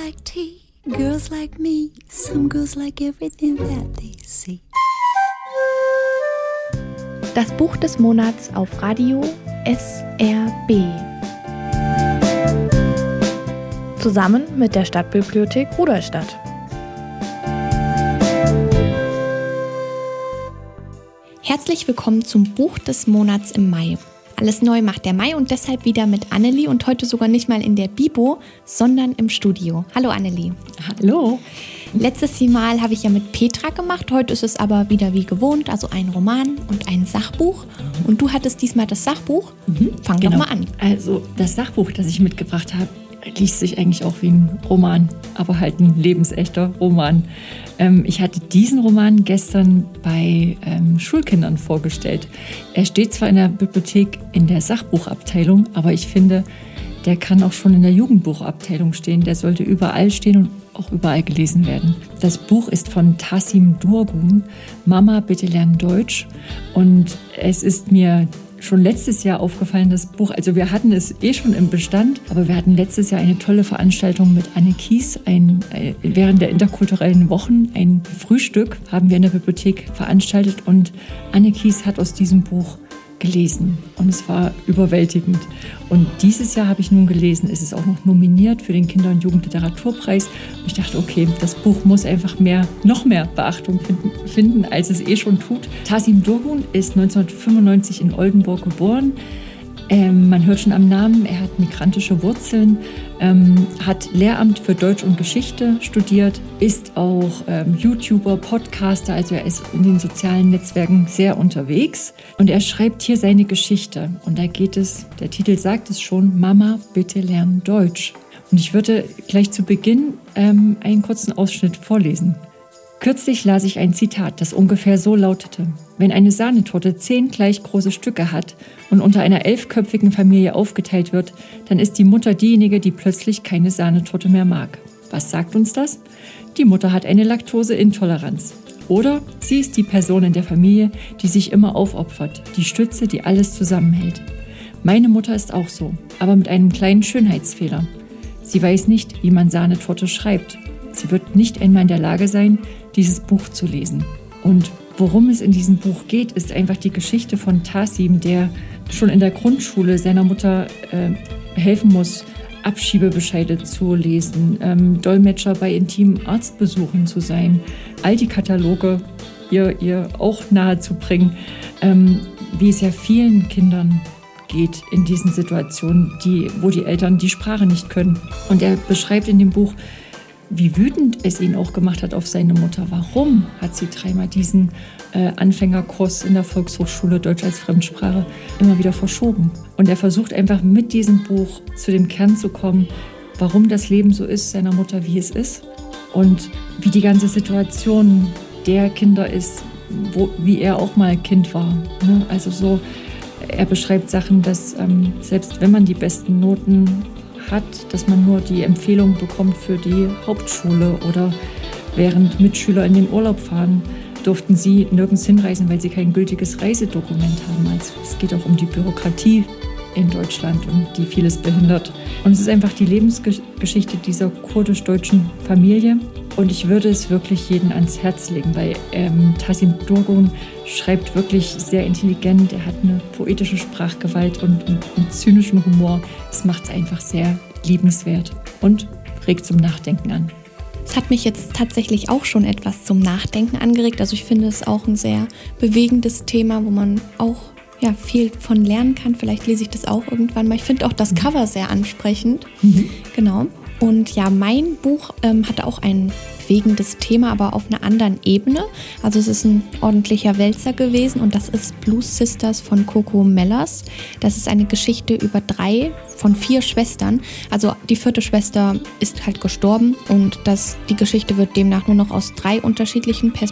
like tea, girls like me. Some girls like everything that they see. Das Buch des Monats auf Radio SRB. Zusammen mit der Stadtbibliothek Rudolstadt. Herzlich willkommen zum Buch des Monats im Mai. Alles neu macht der Mai und deshalb wieder mit Annelie und heute sogar nicht mal in der Bibo, sondern im Studio. Hallo Annelie. Hallo. Letztes Mal habe ich ja mit Petra gemacht, heute ist es aber wieder wie gewohnt, also ein Roman und ein Sachbuch. Und du hattest diesmal das Sachbuch. Fang doch mal an. Also das Sachbuch, das ich mitgebracht habe, liest sich eigentlich auch wie ein Roman, aber halt ein lebensechter Roman. Ich hatte diesen Roman gestern bei Schulkindern vorgestellt. Er steht zwar in der Bibliothek in der Sachbuchabteilung, aber ich finde, der kann auch schon in der Jugendbuchabteilung stehen. Der sollte überall stehen und auch überall gelesen werden. Das Buch ist von Tasim Durgun, Mama, bitte lern Deutsch. Und es ist mir schon letztes Jahr aufgefallen, das Buch, also wir hatten es schon im Bestand, aber wir hatten letztes Jahr eine tolle Veranstaltung mit Anne Kies, während der interkulturellen Wochen, ein Frühstück haben wir in der Bibliothek veranstaltet und Anne Kies hat aus diesem Buch gelesen und es war überwältigend. Und dieses Jahr habe ich nun gelesen, es ist auch noch nominiert für den Kinder- und Jugendliteraturpreis. Und ich dachte, okay, das Buch muss einfach noch mehr Beachtung finden, als es schon tut. Tasim Durgun ist 1995 in Oldenburg geboren. Man hört schon am Namen, er hat migrantische Wurzeln, hat Lehramt für Deutsch und Geschichte studiert, ist auch YouTuber, Podcaster, also er ist in den sozialen Netzwerken sehr unterwegs. Und er schreibt hier seine Geschichte. Und da geht es, der Titel sagt es schon, Mama, bitte lern Deutsch. Und ich würde gleich zu Beginn einen kurzen Ausschnitt vorlesen. Kürzlich las ich ein Zitat, das ungefähr so lautete: Wenn eine Sahnetorte 10 gleich große Stücke hat und unter einer 11-köpfigen Familie aufgeteilt wird, dann ist die Mutter diejenige, die plötzlich keine Sahnetorte mehr mag. Was sagt uns das? Die Mutter hat eine Laktoseintoleranz. Oder sie ist die Person in der Familie, die sich immer aufopfert, die Stütze, die alles zusammenhält. Meine Mutter ist auch so, aber mit einem kleinen Schönheitsfehler. Sie weiß nicht, wie man Sahnetorte schreibt. Sie wird nicht einmal in der Lage sein, dieses Buch zu lesen. Und worum es in diesem Buch geht, ist einfach die Geschichte von Tasim, der schon in der Grundschule seiner Mutter helfen muss, Abschiebebescheide zu lesen, Dolmetscher bei intimen Arztbesuchen zu sein, all die Kataloge ihr auch nahe zu bringen, wie es ja vielen Kindern geht in diesen Situationen, wo die Eltern die Sprache nicht können. Und er beschreibt in dem Buch, wie wütend es ihn auch gemacht hat auf seine Mutter. Warum hat sie 3-mal diesen Anfängerkurs in der Volkshochschule Deutsch als Fremdsprache immer wieder verschoben? Und er versucht einfach mit diesem Buch zu dem Kern zu kommen, warum das Leben so ist, seiner Mutter, wie es ist. Und wie die ganze Situation der Kinder ist, wie er auch mal Kind war. Ne? Also so, er beschreibt Sachen, dass selbst wenn man die besten Noten hat, dass man nur die Empfehlung bekommt für die Hauptschule oder während Mitschüler in den Urlaub fahren, durften sie nirgends hinreisen, weil sie kein gültiges Reisedokument haben. Also es geht auch um die Bürokratie in Deutschland und die vieles behindert. Und es ist einfach die Lebensgeschichte dieser kurdisch-deutschen Familie. Und ich würde es wirklich jedem ans Herz legen, weil Tasim Durgun schreibt wirklich sehr intelligent. Er hat eine poetische Sprachgewalt und einen zynischen Humor. Es macht es einfach sehr liebenswert und regt zum Nachdenken an. Es hat mich jetzt tatsächlich auch schon etwas zum Nachdenken angeregt. Also ich finde es auch ein sehr bewegendes Thema, wo man auch viel von lernen kann. Vielleicht lese ich das auch irgendwann mal. Ich finde auch das Cover sehr ansprechend. Genau. Und ja, mein Buch hatte auch ein bewegendes Thema, aber auf einer anderen Ebene. Also es ist ein ordentlicher Wälzer gewesen und das ist Blues Sisters von Coco Mellers. Das ist eine Geschichte über 3 von 4 Schwestern. Also die 4. Schwester ist halt gestorben und die Geschichte wird demnach nur noch aus 3 unterschiedlichen Perspektiven